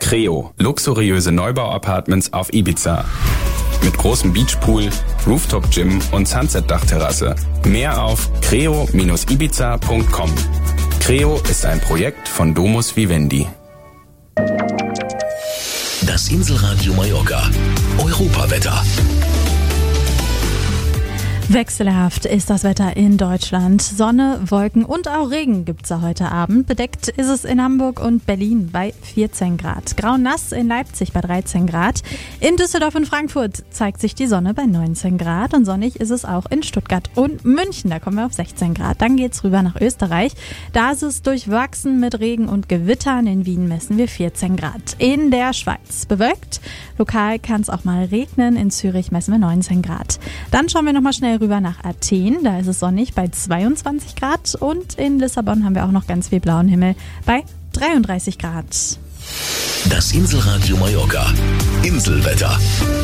Creo, luxuriöse Neubau-Apartments auf Ibiza. Mit großem Beachpool, Rooftop-Gym und Sunset-Dachterrasse. Mehr auf creo-ibiza.com. Creo ist ein Projekt von Domus Vivendi. Das Inselradio Mallorca. Europawetter. Wechselhaft ist das Wetter in Deutschland. Sonne, Wolken und auch Regen gibt's da heute Abend. Bedeckt ist es in Hamburg und Berlin bei 14 Grad. Grau-nass in Leipzig bei 13 Grad. In Düsseldorf und Frankfurt zeigt sich die Sonne bei 19 Grad. Und sonnig ist es auch in Stuttgart und München. Da kommen wir auf 16 Grad. Dann geht's rüber nach Österreich. Da ist es durchwachsen mit Regen und Gewittern. In Wien messen wir 14 Grad. In der Schweiz bewölkt. Lokal kann es auch mal regnen. In Zürich messen wir 19 Grad. Dann schauen wir nochmal schnell rüber nach Athen, da ist es sonnig bei 22 Grad und in Lissabon haben wir auch noch ganz viel blauen Himmel bei 33 Grad. Das Inselradio Mallorca. Inselwetter.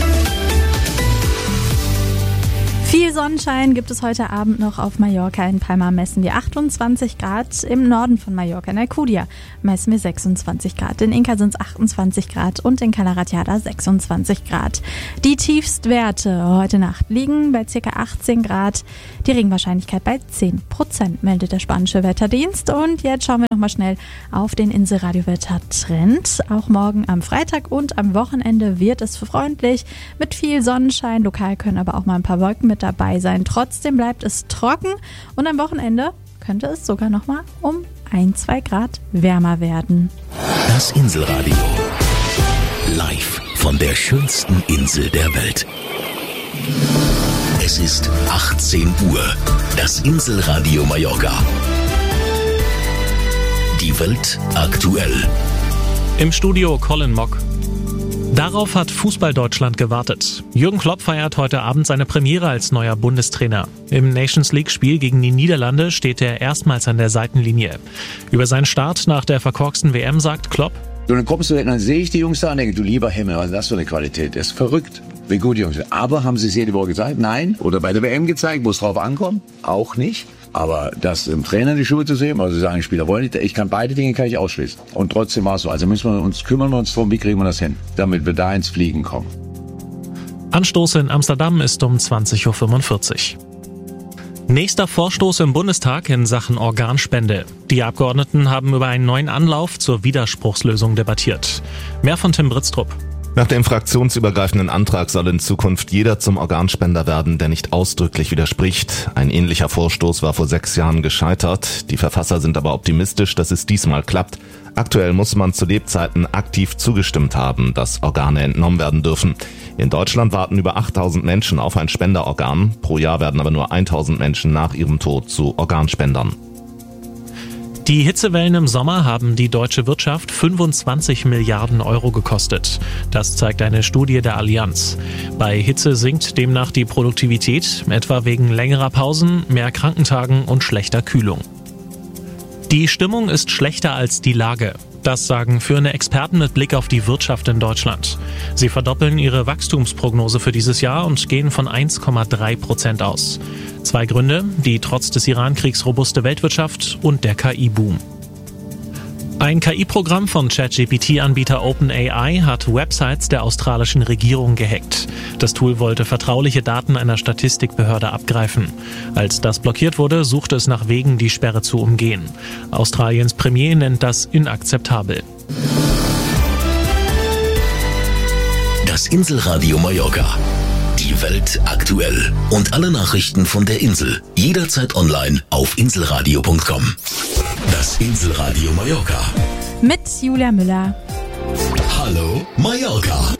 Viel Sonnenschein gibt es heute Abend noch auf Mallorca. In Palma messen wir 28 Grad. Im Norden von Mallorca, in Alcudia, messen wir 26 Grad. In Inca sind es 28 Grad und in Cala Ratjada 26 Grad. Die Tiefstwerte heute Nacht liegen bei ca. 18 Grad. Die Regenwahrscheinlichkeit bei 10%, meldet der spanische Wetterdienst. Und jetzt schauen wir nochmal schnell auf den Inselradio-Wetter-Trend. Auch morgen am Freitag und am Wochenende wird es freundlich mit viel Sonnenschein. Lokal können aber auch mal ein paar Wolken mit dabei sein. Trotzdem bleibt es trocken und am Wochenende könnte es sogar noch mal um 1-2 Grad wärmer werden. Das Inselradio. Live von der schönsten Insel der Welt. Es ist 18 Uhr. Das Inselradio Mallorca. Die Welt aktuell. Im Studio Colin Mock. Darauf hat Fußball-Deutschland gewartet. Jürgen Klopp feiert heute Abend seine Premiere als neuer Bundestrainer. Im Nations-League-Spiel gegen die Niederlande steht er erstmals an der Seitenlinie. Über seinen Start nach der verkorksten WM sagt Klopp: Und dann kommst du, dann sehe ich die Jungs da und denke, du lieber Himmel, was ist das für eine Qualität? Das ist verrückt, wie gut die Jungs sind. Aber haben sie es jede Woche gezeigt? Nein. Oder bei der WM gezeigt, wo es drauf ankommt? Auch nicht. Aber das im Trainer die Schuhe zu sehen, also sagen, Spieler wollen nicht, beide Dinge kann ich ausschließen. Und trotzdem war es so. Also kümmern wir uns darum, wie kriegen wir das hin, damit wir da ins Fliegen kommen. Anstoß in Amsterdam ist um 20.45 Uhr. Nächster Vorstoß im Bundestag in Sachen Organspende. Die Abgeordneten haben über einen neuen Anlauf zur Widerspruchslösung debattiert. Mehr von Tim Britztrup. Nach dem fraktionsübergreifenden Antrag soll in Zukunft jeder zum Organspender werden, der nicht ausdrücklich widerspricht. Ein ähnlicher Vorstoß war vor 6 Jahren gescheitert. Die Verfasser sind aber optimistisch, dass es diesmal klappt. Aktuell muss man zu Lebzeiten aktiv zugestimmt haben, dass Organe entnommen werden dürfen. In Deutschland warten über 8000 Menschen auf ein Spenderorgan. Pro Jahr werden aber nur 1000 Menschen nach ihrem Tod zu Organspendern. Die Hitzewellen im Sommer haben die deutsche Wirtschaft 25 Milliarden Euro gekostet. Das zeigt eine Studie der Allianz. Bei Hitze sinkt demnach die Produktivität, etwa wegen längerer Pausen, mehr Krankentagen und schlechter Kühlung. Die Stimmung ist schlechter als die Lage. Das sagen führende Experten mit Blick auf die Wirtschaft in Deutschland. Sie verdoppeln ihre Wachstumsprognose für dieses Jahr und gehen von 1,3% aus. 2 Gründe: die trotz des Iran-Kriegs robuste Weltwirtschaft und der KI-Boom. Ein KI-Programm von ChatGPT-Anbieter OpenAI hat Websites der australischen Regierung gehackt. Das Tool wollte vertrauliche Daten einer Statistikbehörde abgreifen. Als das blockiert wurde, suchte es nach Wegen, die Sperre zu umgehen. Australiens Premier nennt das inakzeptabel. Das Inselradio Mallorca. Die Welt aktuell. Und alle Nachrichten von der Insel. Jederzeit online auf inselradio.com. Das Inselradio Mallorca. Mit Julia Müller. Hallo Mallorca.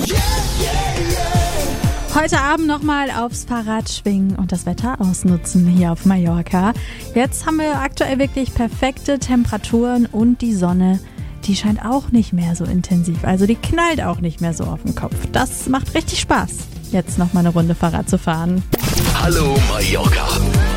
Heute Abend nochmal aufs Fahrrad schwingen und das Wetter ausnutzen hier auf Mallorca. Jetzt haben wir aktuell wirklich perfekte Temperaturen und die Sonne, die scheint auch nicht mehr so intensiv. Also die knallt auch nicht mehr so auf den Kopf. Das macht richtig Spaß, jetzt nochmal eine Runde Fahrrad zu fahren. Hallo Mallorca.